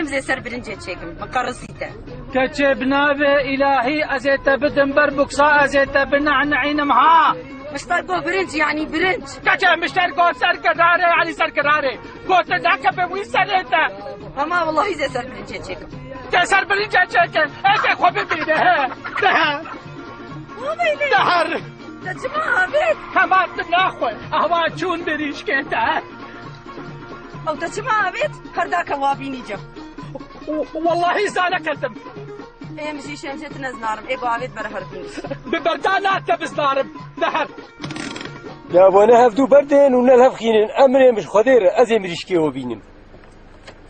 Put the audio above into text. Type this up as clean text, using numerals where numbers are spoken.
نازانم زێ سەر برنجێ چێکم مقەڕسیتە کەچێ بناوێ ئیلاهی ئەزێتە بدم بەر بوکسا ئەزێتە بنعنعینم ها مشتاق گۆ برنج یعنی برنج کەچێ مشتەر گۆ سەرکەدارێ علی سەرکەدارێ گۆتە داکە بە وی سەرێتە هەما وەڵڵاهی زێ سەر برنجێ چێکم تێ سەر برنجێ چێکن ئەزێ خۆ ببینە دەهەر دەچما ئاوێت هەماتم ناخۆی ئەوا چوون بریشکێتە ئەو دەچما ئاوێت هەرداکە وابینی جەم واللهی زانەکەتم ئێمەژی شێمجێت نەزنارم ئێ بۆ ئاوێت بەرە هەربین ببەردا ناتە بزنارم دەهەر یا بۆنە هەفتوو بەردێن و نەل هەفخینن ئەمرێ مش خۆدێرە ئەزێ مریشکێوە بینم